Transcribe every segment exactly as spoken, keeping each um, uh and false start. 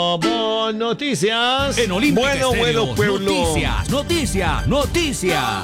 Bon, noticias. En Olímpica Bueno, Estéreo, bueno, pueblo. Noticias, noticias, noticias.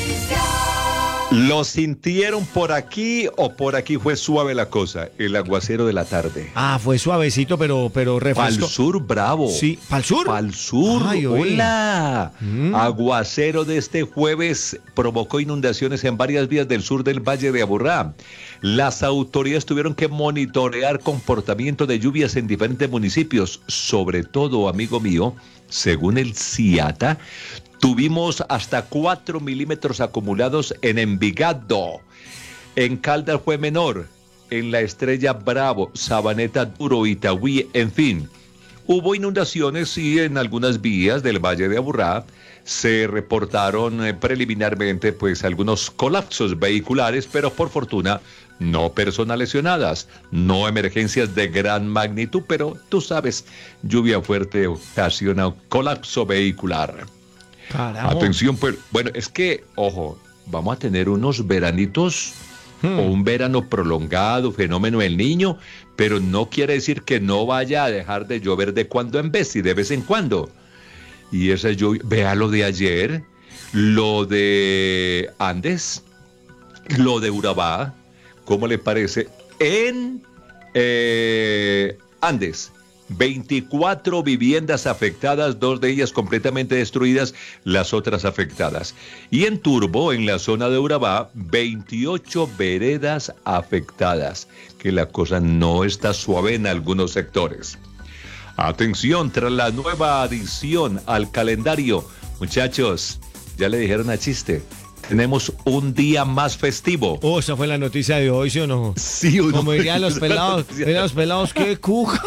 ¿Lo sintieron por aquí o por aquí fue suave la cosa? El aguacero de la tarde. Ah, fue suavecito, pero, pero refresco. Pal sur, bravo. Sí, ¿pal sur? Pal sur, Ay, oí. hola. Mm. Aguacero de este jueves provocó inundaciones en varias vías del sur del Valle de Aburrá. Las autoridades tuvieron que monitorear comportamiento de lluvias en diferentes municipios, sobre todo, amigo mío, según el CIATA, tuvimos hasta cuatro milímetros acumulados en Envigado. En Caldas fue menor, en La Estrella Bravo, Sabaneta Duro, Itagüí, en fin. Hubo inundaciones y en algunas vías del Valle de Aburrá se reportaron eh, preliminarmente pues algunos colapsos vehiculares, pero por fortuna no personas lesionadas, no emergencias de gran magnitud, pero tú sabes, lluvia fuerte ocasiona colapso vehicular. Carajo. Atención, pues, bueno, es que, ojo, vamos a tener unos veranitos hmm. o un verano prolongado, fenómeno del Niño, pero no quiere decir que no vaya a dejar de llover de cuando en vez y de vez en cuando. Y esa lluvia, vea lo de ayer, lo de Andes, lo de Urabá, ¿cómo le parece? En eh, Andes. veinticuatro viviendas afectadas, dos de ellas completamente destruidas, las otras afectadas. Y en Turbo, en la zona de Urabá, veintiocho veredas afectadas, que la cosa no está suave en algunos sectores. Atención, tras la nueva adición al calendario, muchachos, ya le dijeron a Chiste, tenemos un día más festivo. Oh, esa fue la noticia de hoy, ¿sí o no? Sí, uno. Como dirían los pelados, dirían los pelados, qué cuja.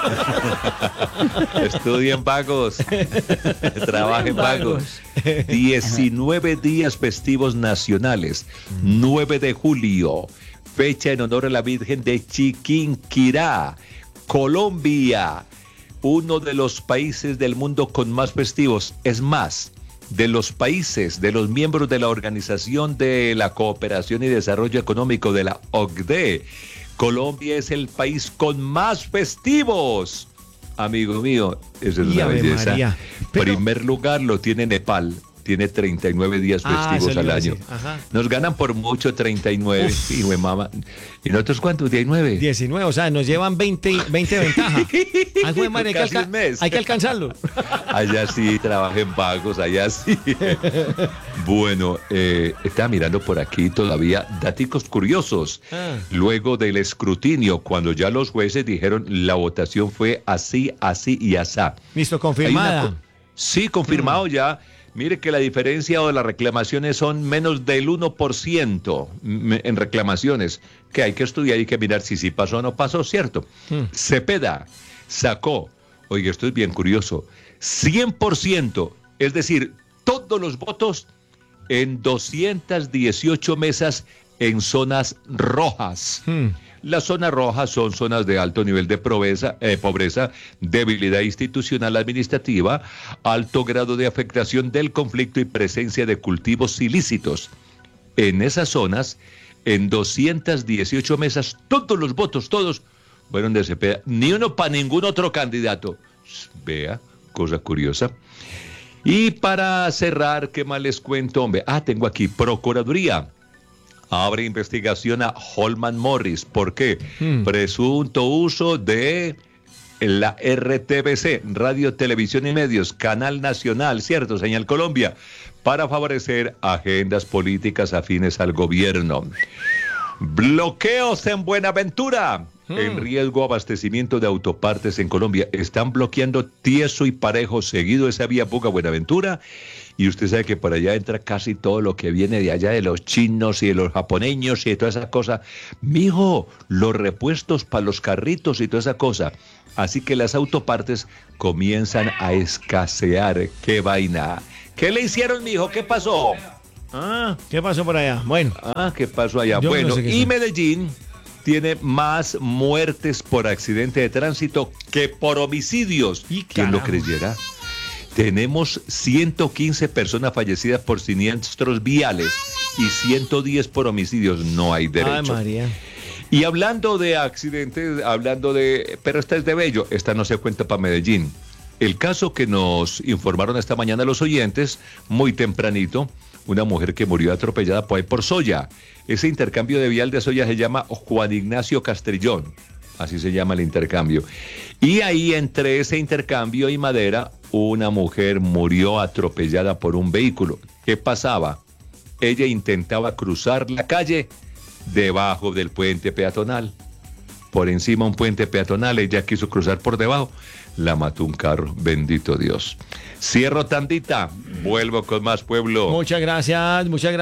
Estudien vagos, trabajen vagos. diecinueve días festivos nacionales, nueve de julio, fecha en honor a la Virgen de Chiquinquirá, Colombia, uno de los países del mundo con más festivos, es más, de los países, de los miembros de la Organización de la Cooperación y Desarrollo Económico de la O C D E, Colombia es el país con más festivos. Amigo mío, eso es una belleza. Pero... primer lugar lo tiene Nepal, tiene treinta y nueve días festivos ah, al año. Nos ganan por mucho treinta y nueve. Sí, güey, mamá. ¿Y nosotros cuántos? diecinueve. diecinueve, o sea, nos llevan veinte, veinte de ventaja. Ay, güey, madre, hay, que alca- hay que alcanzarlo. Allá sí, trabajen vagos, allá sí. Bueno, eh, estaba mirando por aquí todavía daticos curiosos. Ah. Luego del escrutinio, cuando ya los jueces dijeron la votación fue así, así y asá. Listo, confirmada. Una... Sí, confirmado mm. ya. Mire que la diferencia o las reclamaciones son menos del uno por ciento en reclamaciones, que hay que estudiar y que mirar si sí pasó o no pasó, ¿cierto? Hmm. Cepeda sacó, oye, esto es bien curioso, cien por ciento, es decir, todos los votos en doscientas dieciocho mesas en zonas rojas. Hmm. Las zonas rojas son zonas de alto nivel de pobreza, eh, pobreza, debilidad institucional administrativa, alto grado de afectación del conflicto y presencia de cultivos ilícitos. En esas zonas, en doscientas dieciocho mesas, todos los votos, todos, fueron de Cepeda, ni uno para ningún otro candidato. Vea, cosa curiosa. Y para cerrar, ¿qué más les cuento, hombre? Ah, tengo aquí, Procuraduría abre investigación a Holman Morris. ¿Por qué? Hmm. Presunto uso de la R T V C, Radio, Televisión y Medios, Canal Nacional, ¿cierto? Señal Colombia, para favorecer agendas políticas afines al gobierno. Bloqueos en Buenaventura. Hmm. En riesgo abastecimiento de autopartes en Colombia. Están bloqueando tieso y parejo seguido esa vía Buga-Buenaventura. Y usted sabe que por allá entra casi todo lo que viene de allá, de los chinos y de los japoneños y de toda esa cosa. Mijo, los repuestos para los carritos y toda esa cosa. Así que las autopartes comienzan a escasear. ¡Qué vaina! ¿Qué le hicieron, mijo? ¿Qué pasó? Ah, ¿qué pasó por allá? Bueno. Ah, ¿qué pasó allá? Yo bueno, no sé y sea. Medellín tiene más muertes por accidente de tránsito que por homicidios. ¿Y ¿Quién lo creyera? Tenemos ciento quince personas fallecidas por siniestros viales y ciento diez por homicidios. No hay derecho. Ay, María. Y hablando de accidentes, hablando de... Pero esta es de Bello, esta no se cuenta para Medellín. El caso que nos informaron esta mañana los oyentes, muy tempranito, una mujer que murió atropellada por ahí por Soya. Ese intercambio de vial de Soya se llama Juan Ignacio Castrillón, así se llama el intercambio. Y ahí entre ese intercambio y Madera, una mujer murió atropellada por un vehículo. ¿Qué pasaba? Ella intentaba cruzar la calle debajo del puente peatonal. Por encima un puente peatonal, ella quiso cruzar por debajo, la mató un carro, bendito Dios. Cierro tandita, vuelvo con más pueblo. Muchas gracias, muchas gracias.